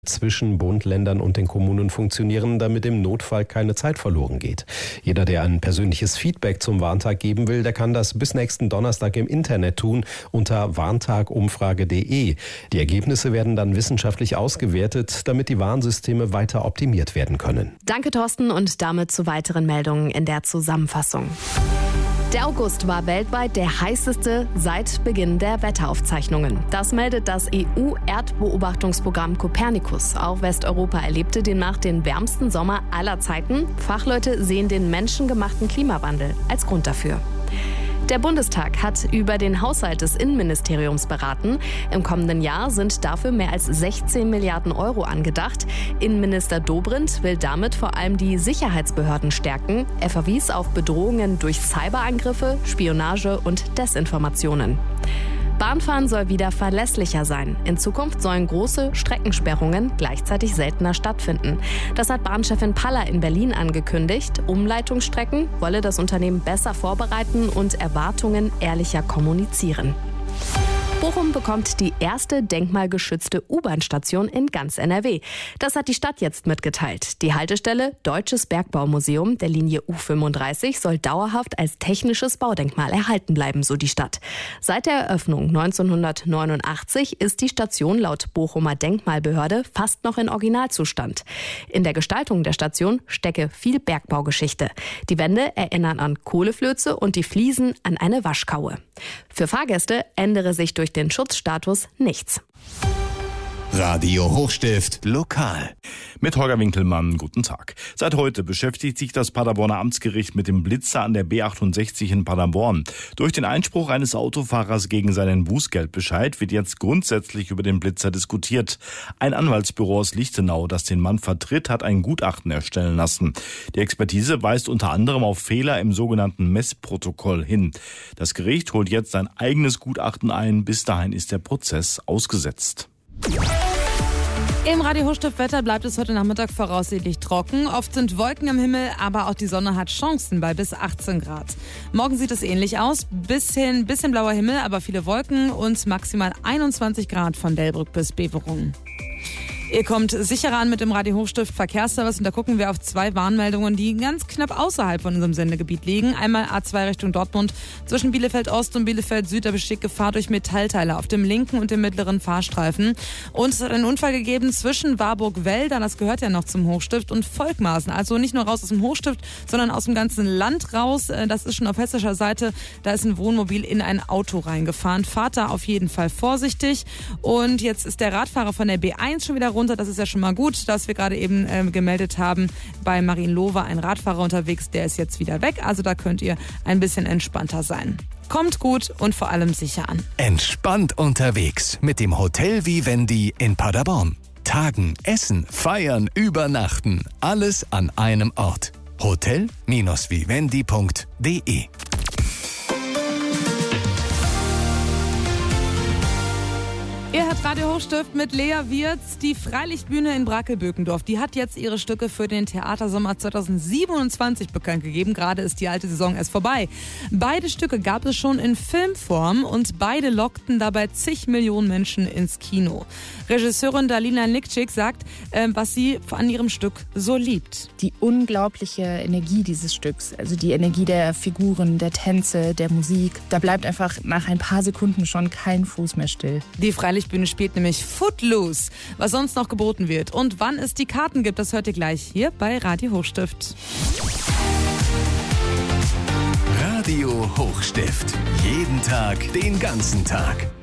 zwischen Bund, Ländern und den Kommunen funktionieren, damit im Notfall keine Zeit verloren geht. Jeder, der ein persönliches Feedback zum Warntag geben will, der kann das bis nächsten Donnerstag im Internet tun unter warntagumfrage.de. Die Ergebnisse werden dann wissenschaftlich ausgewertet, damit die Warnsysteme weiter optimiert werden können. Danke, Thorsten, und damit zu weiteren Meldungen in der Zusammenfassung. Der August war weltweit der heißeste seit Beginn der Wetteraufzeichnungen. Das meldet das EU-Erdbeobachtungsprogramm Copernicus. Auch Westeuropa erlebte demnach den wärmsten Sommer aller Zeiten. Fachleute sehen den menschengemachten Klimawandel als Grund dafür. Der Bundestag hat über den Haushalt des Innenministeriums beraten. Im kommenden Jahr sind dafür mehr als 16 Milliarden Euro angedacht. Innenminister Dobrindt will damit vor allem die Sicherheitsbehörden stärken. Er verwies auf Bedrohungen durch Cyberangriffe, Spionage und Desinformationen. Bahnfahren soll wieder verlässlicher sein. In Zukunft sollen große Streckensperrungen gleichzeitig seltener stattfinden. Das hat Bahnchefin Paller in Berlin angekündigt. Umleitungsstrecken wolle das Unternehmen besser vorbereiten und Erwartungen ehrlicher kommunizieren. Bochum bekommt die erste denkmalgeschützte U-Bahn-Station in ganz NRW. Das hat die Stadt jetzt mitgeteilt. Die Haltestelle Deutsches Bergbaumuseum der Linie U35 soll dauerhaft als technisches Baudenkmal erhalten bleiben, so die Stadt. Seit der Eröffnung 1989 ist die Station laut Bochumer Denkmalbehörde fast noch in Originalzustand. In der Gestaltung der Station stecke viel Bergbaugeschichte. Die Wände erinnern an Kohleflöze und die Fliesen an eine Waschkaue. Für Fahrgäste ändere sich durch den Schutzstatus nichts. Radio Hochstift lokal. Mit Holger Winkelmann, guten Tag. Seit heute beschäftigt sich das Paderborner Amtsgericht mit dem Blitzer an der B68 in Paderborn. Durch den Einspruch eines Autofahrers gegen seinen Bußgeldbescheid wird jetzt grundsätzlich über den Blitzer diskutiert. Ein Anwaltsbüro aus Lichtenau, das den Mann vertritt, hat ein Gutachten erstellen lassen. Die Expertise weist unter anderem auf Fehler im sogenannten Messprotokoll hin. Das Gericht holt jetzt sein eigenes Gutachten ein. Bis dahin ist der Prozess ausgesetzt. Im Radio Hochstift Wetter bleibt es heute Nachmittag voraussichtlich trocken. Oft sind Wolken am Himmel, aber auch die Sonne hat Chancen bei bis 18 Grad. Morgen sieht es ähnlich aus. Bisschen blauer Himmel, aber viele Wolken und maximal 21 Grad von Delbrück bis Beverungen. Ihr kommt sicherer an mit dem Radio Hochstift Verkehrsservice und da gucken wir auf zwei Warnmeldungen, die ganz knapp außerhalb von unserem Sendegebiet liegen. Einmal A2 Richtung Dortmund zwischen Bielefeld Ost und Bielefeld Süd, da besteht Gefahr durch Metallteile auf dem linken und dem mittleren Fahrstreifen. Und es hat einen Unfall gegeben zwischen Warburg-Welder, das gehört ja noch zum Hochstift, und Volkmaßen. Also nicht nur raus aus dem Hochstift, sondern aus dem ganzen Land raus. Das ist schon auf hessischer Seite, da ist ein Wohnmobil in ein Auto reingefahren. Fahrt da auf jeden Fall vorsichtig. Und jetzt ist der Radfahrer von der B1 schon wieder runter. Das ist ja schon mal gut, dass wir gerade eben gemeldet haben, bei Marienloh war ein Radfahrer unterwegs, der ist jetzt wieder weg. Also da könnt ihr ein bisschen entspannter sein. Kommt gut und vor allem sicher an. Entspannt unterwegs mit dem Hotel Vivendi in Paderborn. Tagen, essen, feiern, übernachten. Alles an einem Ort. Hotel-vivendi.de. Ihr hört Radio Hochstift mit Lea Wirz. Die Freilichtbühne in Brackel-Bökendorf, die hat jetzt ihre Stücke für den Theatersommer 2027 bekannt gegeben. Gerade ist die alte Saison erst vorbei. Beide Stücke gab es schon in Filmform und beide lockten dabei zig Millionen Menschen ins Kino. Regisseurin Dalina Nikčić sagt, was sie an ihrem Stück so liebt. Die unglaubliche Energie dieses Stücks, also die Energie der Figuren, der Tänze, der Musik. Da bleibt einfach nach ein paar Sekunden schon kein Fuß mehr still. Die Freilichtbühne spielt nämlich Footloose, was sonst noch geboten wird. Und wann es die Karten gibt, das hört ihr gleich hier bei Radio Hochstift. Radio Hochstift. Jeden Tag, den ganzen Tag.